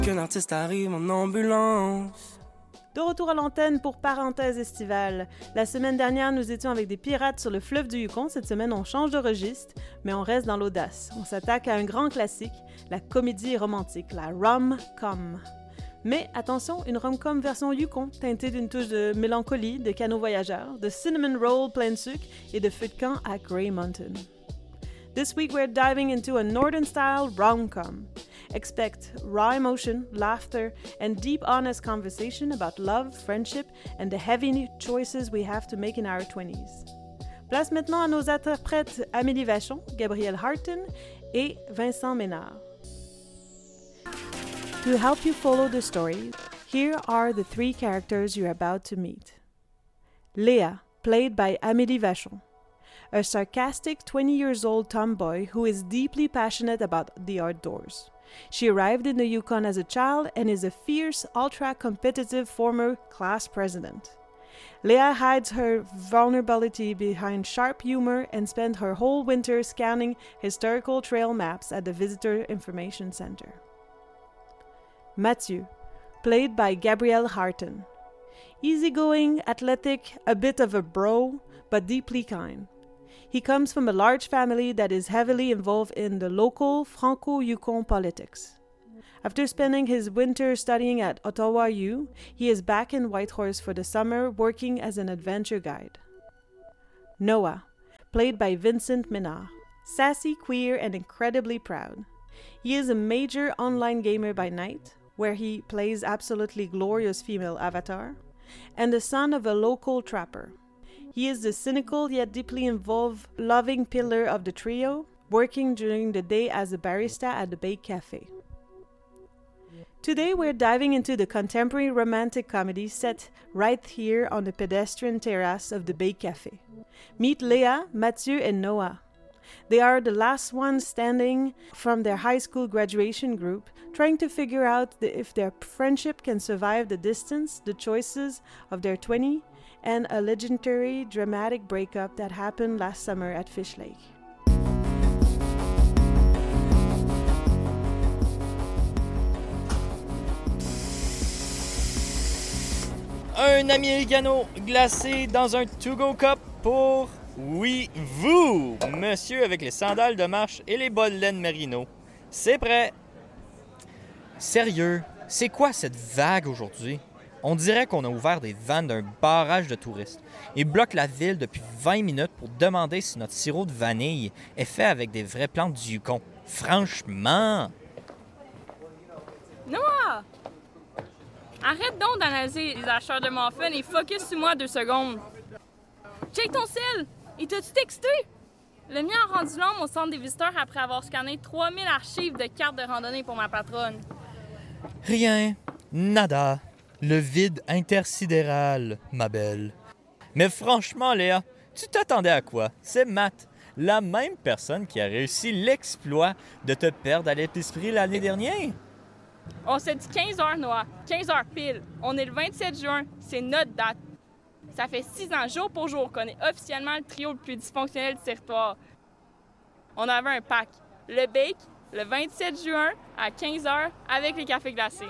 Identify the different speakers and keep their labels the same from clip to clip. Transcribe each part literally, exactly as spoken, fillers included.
Speaker 1: Qu'un artiste arrive en ambulance.
Speaker 2: De retour à l'antenne pour Parenthèse estivale. La semaine dernière, nous étions avec des pirates sur le fleuve du Yukon. Cette semaine, on change de registre, mais on reste dans l'audace. On s'attaque à un grand classique, la comédie romantique, la rom-com. Mais attention, une rom-com version Yukon, teintée d'une touche de mélancolie, de canot voyageurs, de cinnamon roll plein de sucre et de feu de camp à Grey Mountain. This week, we're diving into a northern-style rom-com. Expect raw emotion, laughter, and deep, honest conversation about love, friendship, and the heavy choices we have to make in our twenties. Place maintenant à nos interprètes Amélie Vachon, Gabrielle Harton et Vincent Ménard. To help you follow the story, here are the three characters you're about to meet. Léa, played by Amélie Vachon, a sarcastic twenty years old tomboy who is deeply passionate about the outdoors. She arrived in the Yukon as a child and is a fierce, ultra-competitive former class president. Léa hides her vulnerability behind sharp humor and spent her whole winter scanning historical trail maps at the Visitor Information Center. Mathieu, played by Gabrielle Harton. Easygoing, athletic, a bit of a bro, but deeply kind. He comes from a large family that is heavily involved in the local Franco-Yukon politics. After spending his winter studying at Ottawa U, he is back in Whitehorse for the summer working as an adventure guide. Noah, played by Vincent Ménard. Sassy, queer, and incredibly proud. He is a major online gamer by night, where he plays absolutely glorious female avatar, and the son of a local trapper. He is the cynical yet deeply involved, loving pillar of the trio, working during the day as a barista at the Bake Cafe. Today we're diving into the contemporary romantic comedy set right here on the pedestrian terrace of the Bake Cafe. Meet Léa, Mathieu, and Noah. They are the last ones standing from their high school graduation group, trying to figure out the, if their friendship can survive the distance, the choices of their twenties, and a legendary dramatic breakup that happened last summer at Fish Lake.
Speaker 3: Un americano glacé dans un to-go cup pour, oui, vous, monsieur avec les sandales de marche et les bas de laine merino. C'est prêt. Sérieux, c'est quoi cette vague aujourd'hui? On dirait qu'on a ouvert des vannes d'un barrage de touristes. Ils bloquent la ville depuis vingt minutes pour demander si notre sirop de vanille est fait avec des vraies plantes du Yukon. Franchement!
Speaker 4: Noah! Arrête donc d'analyser les acheteurs de muffins et focus sur moi deux secondes. Check ton cell! Il t'a-tu texté? Le mien a rendu l'homme au centre des visiteurs après avoir scanné trois mille archives de cartes de randonnée pour ma patronne.
Speaker 3: Rien. Nada. Le vide intersidéral, ma belle. Mais franchement, Léa, tu t'attendais à quoi? C'est Matt, la même personne qui a réussi l'exploit de te perdre à l'épicerie l'année dernière.
Speaker 4: On s'est dit quinze heures, Noah. quinze heures pile. On est le vingt-sept juin. C'est notre date. Ça fait six ans, jour pour jour, qu'on est officiellement le trio le plus dysfonctionnel du territoire. On avait un pack. Le Bake, le vingt-sept juin, à quinze heures, avec les cafés glacés.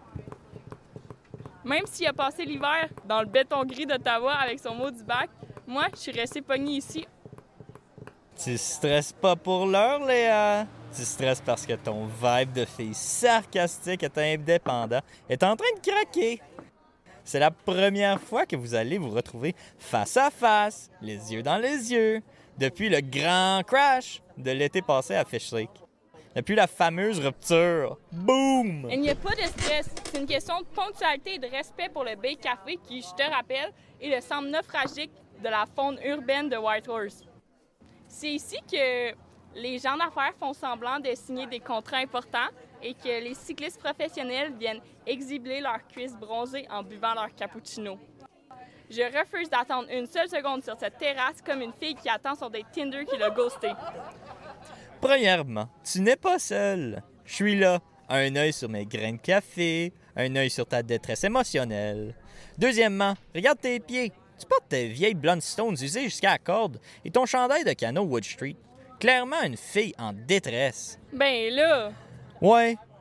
Speaker 4: Même s'il a passé l'hiver dans le béton gris d'Ottawa avec son mot du bac, moi, je suis restée pognée ici.
Speaker 3: Tu stresses pas pour l'heure, Léa. Tu stresses parce que ton vibe de fille sarcastique et indépendant est en train de craquer. C'est la première fois que vous allez vous retrouver face à face, les yeux dans les yeux, depuis le grand crash de l'été passé à Fish Lake. Depuis la fameuse rupture. Boum!
Speaker 4: Il n'y a pas de stress. C'est une question de ponctualité et de respect pour le Bake Café qui, je te rappelle, est le centre naufragique de la faune urbaine de Whitehorse. C'est ici que les gens d'affaires font semblant de signer des contrats importants et que les cyclistes professionnels viennent exhiber leurs cuisses bronzées en buvant leur cappuccino. Je refuse d'attendre une seule seconde sur cette terrasse comme une fille qui attend son date Tinder qui l'a ghosté.
Speaker 3: Premièrement, tu n'es pas seul. Je suis là, un œil sur mes grains de café, un œil sur ta détresse émotionnelle. Deuxièmement, regarde tes pieds. Tu portes tes vieilles Blundstones usées jusqu'à la corde et ton chandail de canot Wood Street. Clairement une fille en détresse.
Speaker 4: Ben là...
Speaker 3: Ouais,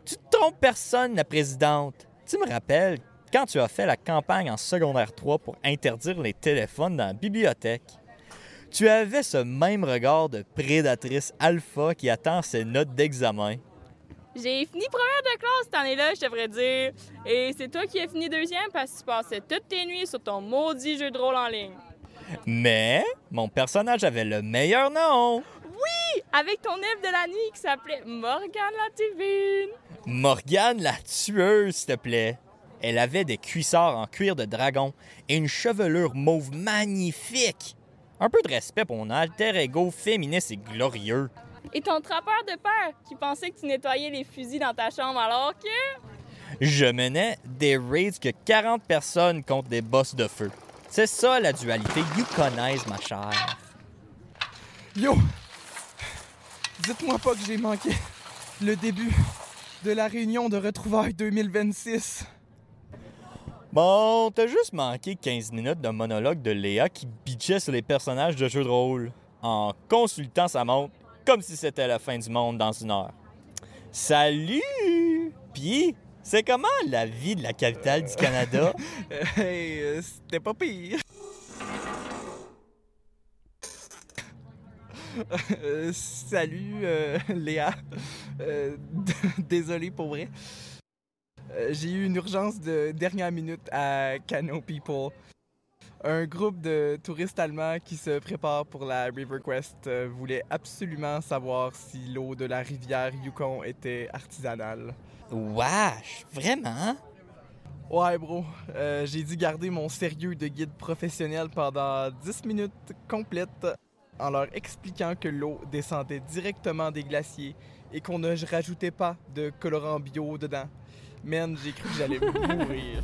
Speaker 3: Tu te trompes personne, la présidente. Tu me rappelles quand tu as fait la campagne en secondaire trois pour interdire les téléphones dans la bibliothèque. Tu avais ce même regard de prédatrice alpha qui attend ses notes d'examen.
Speaker 4: J'ai fini première de classe cette année-là, je devrais dire. Et c'est toi qui as fini deuxième parce que tu passais toutes tes nuits sur ton maudit jeu de rôle en ligne.
Speaker 3: Mais mon personnage avait le meilleur nom.
Speaker 4: Oui! Avec ton elfe de la nuit qui s'appelait Morgane la divine.
Speaker 3: Morgane la tueuse, s'il te plaît. Elle avait des cuissards en cuir de dragon et une chevelure mauve magnifique. Un peu de respect pour mon alter ego féministe et glorieux.
Speaker 4: Et ton trappeur de père qui pensait que tu nettoyais les fusils dans ta chambre alors que...
Speaker 3: Je menais des raids que quarante personnes contre des boss de feu. C'est ça la dualité yukonaise, ma chère.
Speaker 5: Yo! Dites-moi pas que j'ai manqué le début de la réunion de retrouvailles deux mille vingt-six.
Speaker 3: Bon, t'as juste manqué quinze minutes d'un monologue de Léa qui bitchait sur les personnages de jeux de rôle en consultant sa montre comme si c'était la fin du monde dans une heure. Salut! Pis, c'est comment la vie de la capitale du Canada?
Speaker 5: Hey, euh, c'était pas pire. Euh, salut, euh, Léa. Euh, désolé pour vrai. Euh, j'ai eu une urgence de dernière minute à Cano People. Un groupe de touristes allemands qui se préparent pour la River Quest euh, voulait absolument savoir si l'eau de la rivière Yukon était artisanale.
Speaker 3: Wesh, vraiment?
Speaker 5: Ouais, bro. Euh, j'ai dû garder mon sérieux de guide professionnel pendant dix minutes complètes en leur expliquant que l'eau descendait directement des glaciers et qu'on ne rajoutait pas de colorant bio dedans. Man, j'ai cru que j'allais mourir.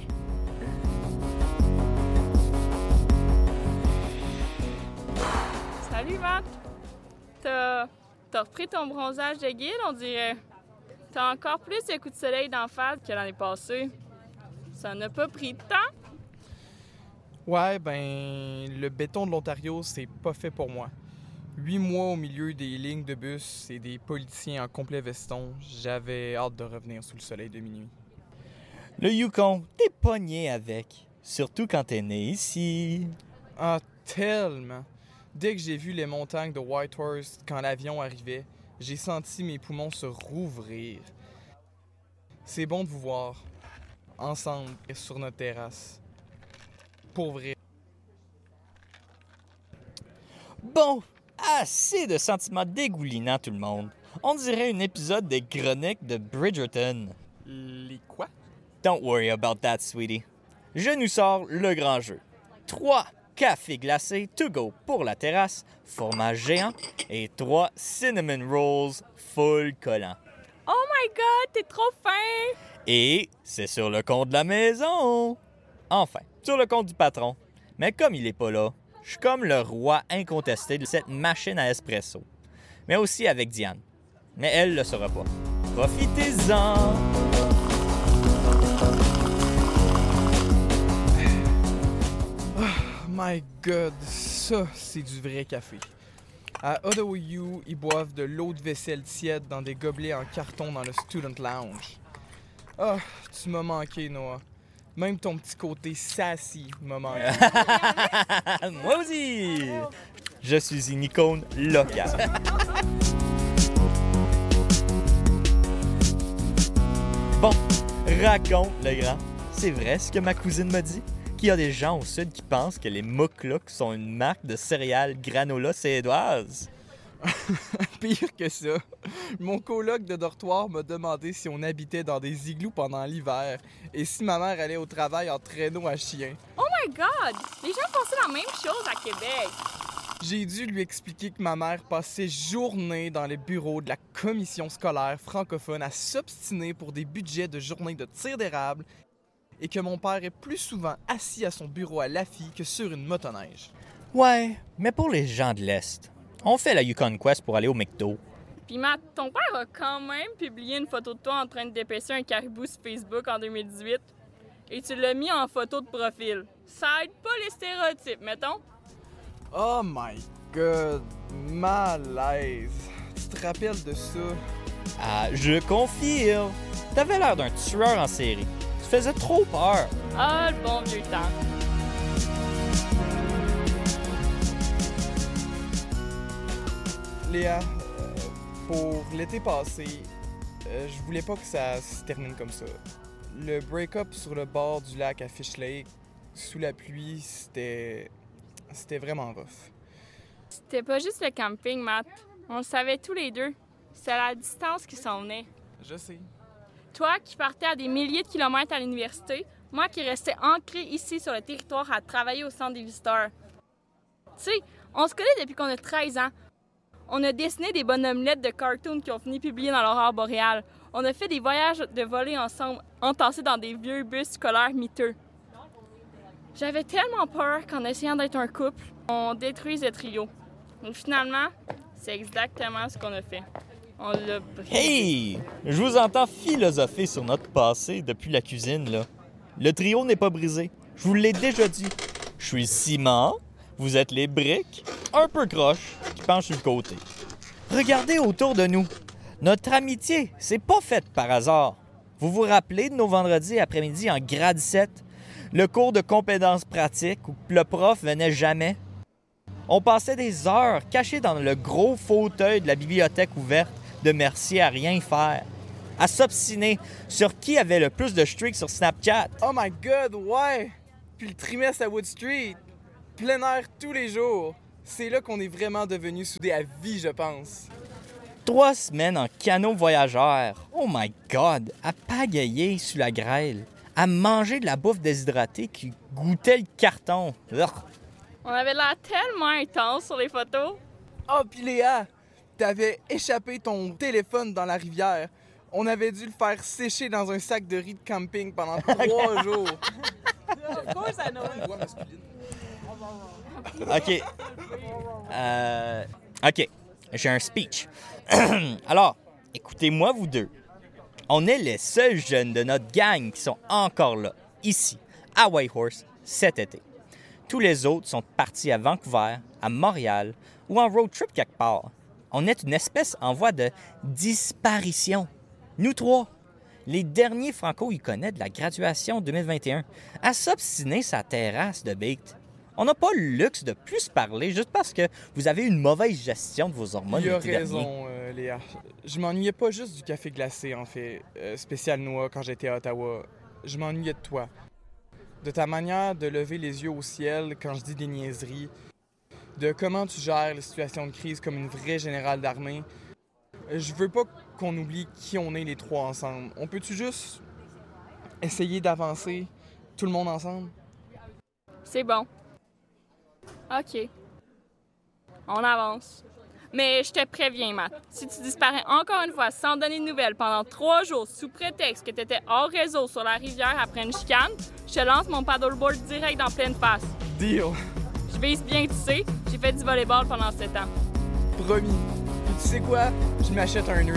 Speaker 4: Salut, Matt! T'as... T'as repris ton bronzage de guide, on dirait. T'as encore plus de coups de soleil d'en face que l'année passée. Ça n'a pas pris de temps?
Speaker 5: Ouais, ben, le béton de l'Ontario, c'est pas fait pour moi. Huit mois au milieu des lignes de bus et des politiciens en complet veston, j'avais hâte de revenir sous le soleil de minuit.
Speaker 3: Le Yukon, t'es pogné avec. Surtout quand t'es né ici.
Speaker 5: Ah, tellement! Dès que j'ai vu les montagnes de Whitehorse quand l'avion arrivait, j'ai senti mes poumons se rouvrir. C'est bon de vous voir, ensemble, sur notre terrasse. Pour vrai.
Speaker 3: Bon, assez de sentiments dégoulinants, tout le monde. On dirait un épisode des Chroniques de Bridgerton.
Speaker 5: Les quoi?
Speaker 3: Don't worry about that, sweetie. Je nous sors le grand jeu. Trois cafés glacés to go pour la terrasse, fromage géant et trois cinnamon rolls full collants.
Speaker 4: Oh my God, t'es trop fin!
Speaker 3: Et c'est sur le compte de la maison. Enfin, sur le compte du patron. Mais comme il est pas là, je suis comme le roi incontesté de cette machine à espresso. Mais aussi avec Diane. Mais elle le saura pas. Profitez-en!
Speaker 5: My God, ça, c'est du vrai café. À Ottawa U, ils boivent de l'eau de vaisselle tiède dans des gobelets en carton dans le Student Lounge. Ah, tu m'as manqué, Noah. Même ton petit côté sassy m'a manqué.
Speaker 3: Moi aussi! Je suis une icône locale. Bon, raconte, le grand. C'est vrai ce que ma cousine m'a dit? Qu'il y a des gens au sud qui pensent que les Mukluks sont une marque de céréales granola suédoise.
Speaker 5: Pire que ça, mon coloc de dortoir m'a demandé si on habitait dans des igloos pendant l'hiver et si ma mère allait au travail en traîneau à chien.
Speaker 4: Oh my God! Les gens pensaient la même chose à Québec.
Speaker 5: J'ai dû lui expliquer que ma mère passait journée dans les bureaux de la commission scolaire francophone à s'obstiner pour des budgets de journées de tir d'érable et que mon père est plus souvent assis à son bureau à Laffy que sur une motoneige.
Speaker 3: Ouais, mais pour les gens de l'Est, on fait la Yukon Quest pour aller au McDo.
Speaker 4: Puis Matt, ton père a quand même publié une photo de toi en train de dépecer un caribou sur Facebook en deux mille dix-huit. Et tu l'as mis en photo de profil. Ça aide pas les stéréotypes, mettons.
Speaker 5: Oh my God, malaise. Tu te rappelles de ça?
Speaker 3: Ah, je confirme. T'avais l'air d'un tueur en série. Tu faisais trop peur.
Speaker 4: Ah, le bon vieux temps.
Speaker 5: Léa, euh, pour l'été passé, euh, je voulais pas que ça se termine comme ça. Le break-up sur le bord du lac à Fish Lake, sous la pluie, c'était... c'était vraiment rough.
Speaker 4: C'était pas juste le camping, Matt. On le savait tous les deux. C'était la distance qui s'en venait.
Speaker 5: Je sais.
Speaker 4: Toi qui partais à des milliers de kilomètres à l'université, moi qui restais ancré ici sur le territoire à travailler au centre des visiteurs. Tu sais, on se connaît depuis qu'on a treize ans. On a dessiné des bonhommes-lettres de cartoons qui ont fini publiés dans l'aurore boréale. On a fait des voyages de volée ensemble, entassés dans des vieux bus scolaires miteux. J'avais tellement peur qu'en essayant d'être un couple, on détruise le trio. Et finalement, c'est exactement ce qu'on a fait. On l'a brisé.
Speaker 3: Hey! Je vous entends philosopher sur notre passé depuis la cuisine, là. Le trio n'est pas brisé. Je vous l'ai déjà dit. Je suis le ciment, vous êtes les briques, un peu croche, qui penchent sur le côté. Regardez autour de nous. Notre amitié, c'est pas fait par hasard. Vous vous rappelez de nos vendredis après-midi en grade sept? Le cours de compétences pratiques où le prof venait jamais? On passait des heures cachés dans le gros fauteuil de la bibliothèque ouverte de Mercier à rien faire, à s'obstiner sur qui avait le plus de streaks sur Snapchat.
Speaker 5: Oh my god, ouais! Puis le trimestre à Wood Street, plein air tous les jours. C'est là qu'on est vraiment devenus soudés à vie, je pense.
Speaker 3: Trois semaines en canot voyageur. Oh my god! À pagayer sous la grêle. À manger de la bouffe déshydratée qui goûtait le carton. Urgh.
Speaker 4: On avait l'air tellement intense sur les photos.
Speaker 5: Oh, puis Léa, t'avais échappé ton téléphone dans la rivière. On avait dû le faire sécher dans un sac de riz de camping pendant trois jours.
Speaker 3: OK. Euh, OK. J'ai un speech. Alors, écoutez-moi, vous deux. On est les seuls jeunes de notre gang qui sont encore là, ici, à Whitehorse, cet été. Tous les autres sont partis à Vancouver, à Montréal ou en road trip quelque part. On est une espèce en voie de disparition. Nous trois, les derniers franco-iconais de la graduation deux mille vingt et un, à s'obstiner sa terrasse de Baked. On n'a pas le luxe de plus parler juste parce que vous avez une mauvaise gestion de vos hormones.
Speaker 5: Il a
Speaker 3: l'été dernier.
Speaker 5: raison, euh, Léa. Je m'ennuyais pas juste du café glacé, en fait, euh, spécial noix quand j'étais à Ottawa. Je m'ennuyais de toi. De ta manière de lever les yeux au ciel quand je dis des niaiseries. De comment tu gères les situations de crise comme une vraie générale d'armée. Je veux pas qu'on oublie qui on est les trois ensemble. On peut-tu juste essayer d'avancer tout le monde ensemble?
Speaker 4: C'est bon. OK. On avance. Mais je te préviens, Matt, si tu disparais encore une fois sans donner de nouvelles pendant trois jours sous prétexte que tu étais hors réseau sur la rivière après une chicane, je te lance mon paddleboard direct dans pleine face.
Speaker 5: Deal!
Speaker 4: Je vise bien, tu sais, j'ai fait du volleyball pendant sept ans.
Speaker 5: Promis. Puis tu sais quoi? Je m'achète un nœud